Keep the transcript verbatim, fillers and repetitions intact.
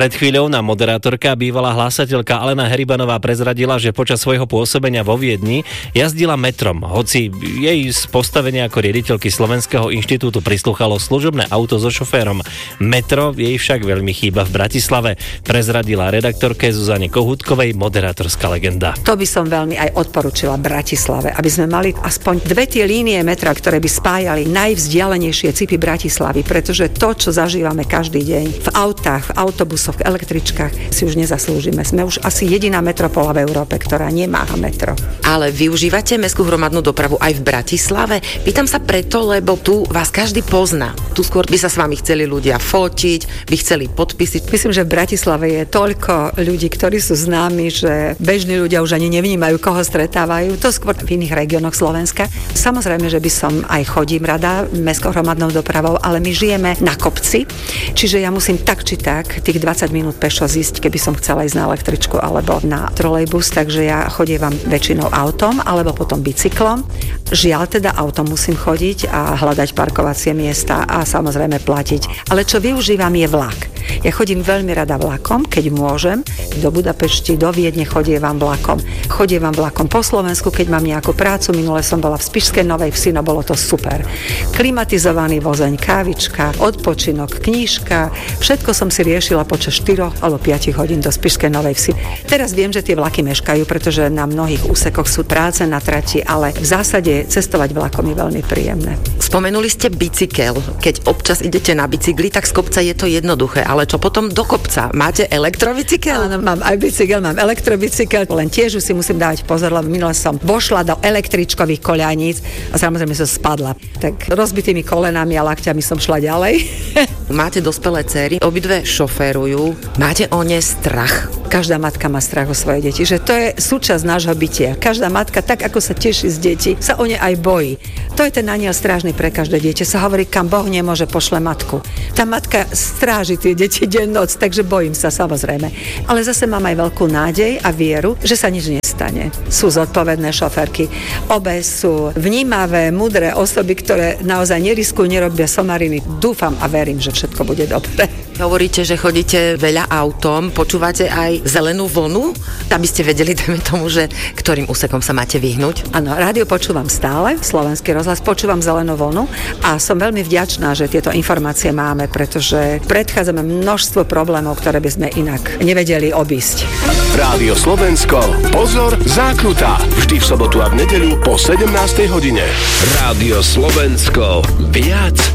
Pred chvíľou nám moderátorka, bývalá hlásateľka Alena Heribanová prezradila, že počas svojho pôsobenia vo Viedni jazdila metrom, hoci jej z postavenia ako riaditeľky Slovenského inštitútu prislúchalo služobné auto so šoférom. Metro jej však veľmi chýba v Bratislave, prezradila redaktorke Zuzane Kohútkovej moderátorská legenda. To by som veľmi aj odporučila Bratislave, aby sme mali aspoň dve tie línie metra, ktoré by spájali najvzdialenejšie cipy Bratislavy, pretože to, čo zažívame každý deň v autách, v autobusoch, v električkách, si už nezaslúžime. Sme už asi jediná metropola v Európe, ktorá nemá metro. Ale využívate mestskú hromadnú dopravu aj v Bratislave? Pýtam sa preto, lebo tu vás každý pozná. Tu skôr by sa s vami chceli ľudia fotiť, by chceli podpísiť. Myslím, že v Bratislave je toľko ľudí, ktorí sú známi, že bežní ľudia už ani nevnímajú, koho stretávajú. To skôr v iných regiónoch Slovenska. Samozrejme, že by som aj chodím rada mestskou hromadnou dopravou, ale my žijeme na kopci, čiže ja musím tak či tak tých dvadsať minút pešo zísť, keby som chcela ísť na električku alebo na trolejbus, takže ja chodievam väčšinou autom alebo potom bicyklom. Žiaľ teda autom musím chodiť a hľadať parkovacie miesta a samozrejme platiť. Ale čo využívam je vlak. Ja chodím veľmi rada vlakom, keď môžem. Do Budapešti, do Viedne chodievam vlakom. Chodievam vlakom po Slovensku, keď mám nejakú prácu. Minule som bola v Spišskej Novej Vsi, no bolo to super. Klimatizovaný vozeň, kávička, odpočinok, knížka. Všetko som si riešila počas štyroch alebo piatich hodín do Spišskej Novej Vsi. Teraz viem, že tie vlaky meškajú, pretože na mnohých úsekoch sú práce na trati, ale v zásade cestovať vlakom je veľmi príjemné. Spomenuli ste bicykel. Keď občas idete na bicykli, tak z kopca je to jednoduché, ale čo potom do kopca? Máte elektrobicykel? Áno, mám aj bicykel, mám elektrobicykel, len tiež už si musím dávať pozor, lebo minule som vošla do električkových koľaníc a samozrejme som spadla. Tak rozbitými kolenami a lakťami som šla ďalej. Máte dospelé dcery, obidve šoférujú. Máte o ne strach? Každá matka má strach o svoje deti, že to je súčasť nášho bytia. Každá matka, tak ako sa teší z detí, sa o ne aj bojí. To je ten aniel strážny pre každé dieťa. Sa hovorí, kam Boh nemôže, pošle matku. Tá matka stráži tie deti deň noc, takže bojím sa samozrejme. Ale zase mám aj veľkú nádej a vieru, že sa nič nestane. Sú zodpovedné šoférky. Obe sú vnímavé, mudré osoby, ktoré naozaj neriskujú, nerobia somariny. Dúfam a verím, že všetko bude dobre. Hovoríte, že chodíte veľa autom, počúvate aj zelenú vlnu, aby ste vedeli, dajme tomu, že ktorým úsekom sa máte vyhnúť? Áno, rádio počúvam stále, Slovenský rozhlas, počúvam zelenú vlnu a som veľmi vďačná, že tieto informácie máme, pretože predchádzame množstvo problémov, ktoré by sme inak nevedeli obísť. Rádio Slovensko, pozor, zákruta, vždy v sobotu a v nedeľu po sedemnástej hodine. Rádio Slovensko, viac